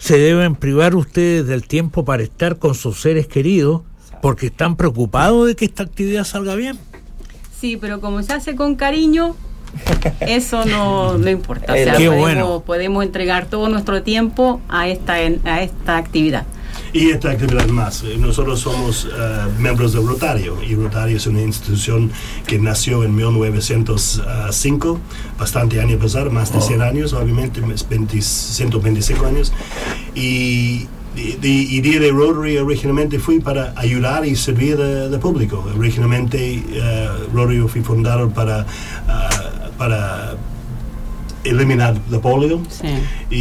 se deben privar ustedes del tiempo para estar con sus seres queridos porque están preocupados de que esta actividad salga bien. Sí, pero como se hace con cariño, eso no importa. O sea, podemos entregar todo nuestro tiempo a esta actividad. Y esta actividad más, nosotros somos miembros del Rotario, y Rotario es una institución que nació en 1905, bastante años pasaron, más de 100 años, obviamente, 125 años, y idea de Rotary originalmente fue para ayudar y servir al público. Originalmente Rotary fue fundado para eliminar la polio, sí.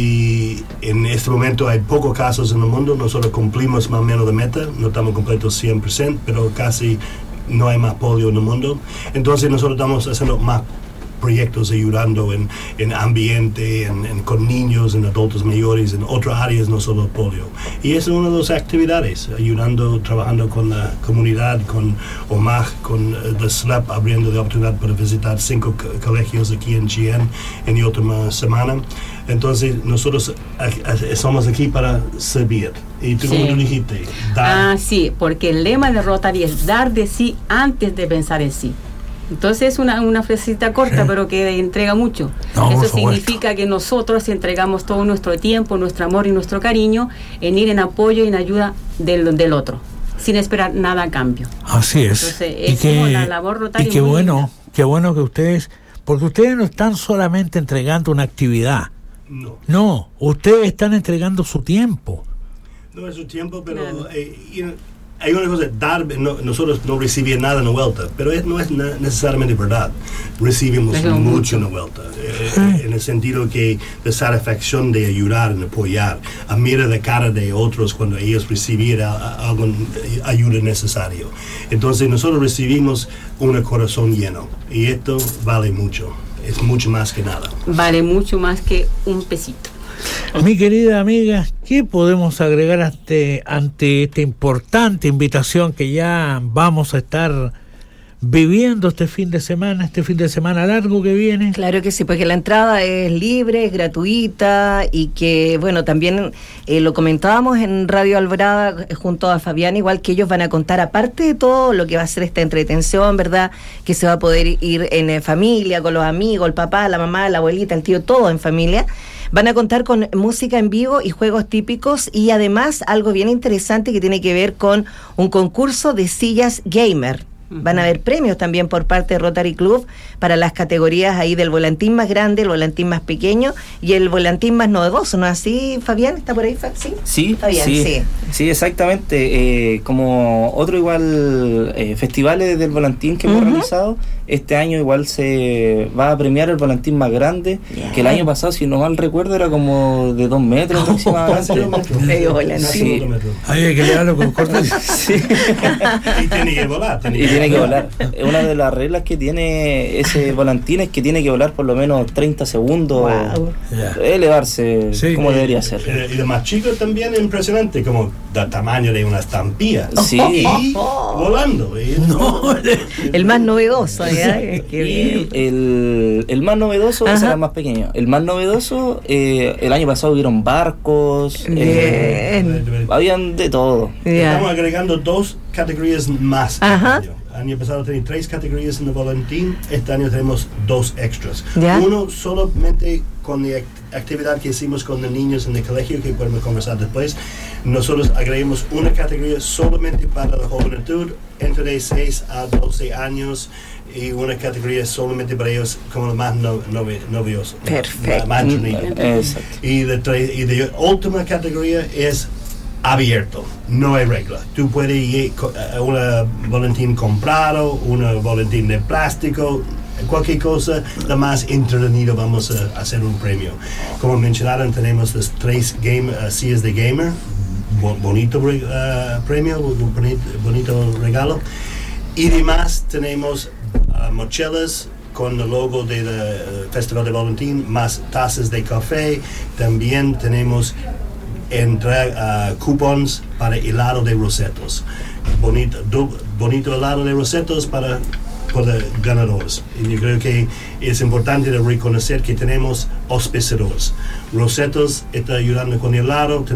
Y en este momento hay pocos casos en el mundo. Nosotros cumplimos más o menos la meta, no estamos completos 100%, pero casi no hay más polio en el mundo. Entonces nosotros estamos haciendo más proyectos ayudando en ambiente, con niños, en adultos mayores, en otras áreas, no solo polio. Y es una de las actividades, ayudando, trabajando con la comunidad, con OMAG, con The SLEP, abriendo la oportunidad para visitar 5 colegios aquí en Chien en la última semana. Entonces, nosotros somos aquí para servir. Y tú, como tú dijiste, dar. Sí, porque el lema de Rotary es dar de sí antes de pensar en sí. Entonces es una frasecita corta, pero que entrega mucho. Eso significa que nosotros entregamos todo nuestro tiempo, nuestro amor y nuestro cariño en ir en apoyo y en ayuda del otro, sin esperar nada a cambio. Así es. Entonces, es como la labor Rotaria. Y qué bueno que ustedes, porque ustedes no están solamente entregando una actividad. No, ustedes están entregando su tiempo. No es su tiempo, pero hay una cosa, nosotros no recibimos nada en la vuelta, pero no es necesariamente verdad. Recibimos mucho en la vuelta, en el sentido que de satisfacción de ayudar, en apoyar, a mirar la cara de otros cuando ellos reciben alguna ayuda necesaria. Entonces nosotros recibimos un corazón lleno, y esto vale mucho, es mucho más que nada. Vale mucho más que un pesito. Mi querida amiga, ¿qué podemos agregar ante esta importante invitación que ya vamos a estar viviendo este fin de semana largo que viene? Claro que sí, porque la entrada es libre, es gratuita, y que, bueno, también lo comentábamos en Radio Alborada junto a Fabián, igual que ellos van a contar, aparte de todo lo que va a ser esta entretención, ¿verdad?, que se va a poder ir en familia, con los amigos, el papá, la mamá, la abuelita, el tío, todo en familia. Van a contar con música en vivo y juegos típicos, y además algo bien interesante que tiene que ver con un concurso de sillas gamer. Van a haber premios también por parte de Rotary Club para las categorías ahí del volantín más grande, el volantín más pequeño y el volantín más novedoso, ¿no es así, Fabián? ¿Está por ahí, ¿Sí? Sí, Fabián, sí, exactamente. Como otro igual festivales del volantín que hemos realizado, este año igual se va a premiar el volantín más grande, que el año pasado, si no mal recuerdo, era como de 2 metros aproximadamente. Medio volantín. Hay que llevarlo con cortes. Sí. Y tiene que volar. Tiene que volar. Una de las reglas que tiene ese volantín es que tiene que volar por lo menos 30 segundos, elevarse como debería ser. Y lo más chico también es impresionante, como del tamaño de una estampilla. Sí. Y volando. El más novedoso. Y el más novedoso es el más pequeño. El más novedoso, el año pasado hubieron barcos, habían de todo. Estamos agregando 2 categorías más. El año pasado tenía 3 categorías en el volantín, este año tenemos 2 extras. Uno solamente con la actividad que hicimos con los niños en el colegio, que podemos conversar después. Nosotros agregamos una categoría solamente para la juventud entre 6 a 12 años, y una categoría solamente para ellos como los más noviosos. Perfecto. Más y la última categoría es abierto, no hay regla. Tú puedes ir a un volantín comprado, un volantín de plástico, cualquier cosa, la más entretenido, vamos a hacer un premio. Como mencionaron, tenemos las 3 sillas de gamer, bonito premio, bonito regalo. Y además tenemos mochilas con el logo del Festival de Volantín, más tazas de café. También tenemos cupons para helado de Rosetos. Bonito helado de Rosetos para los ganadores. Y yo creo que es importante reconocer que tenemos auspiciadores. Rosetos está ayudando con el helado.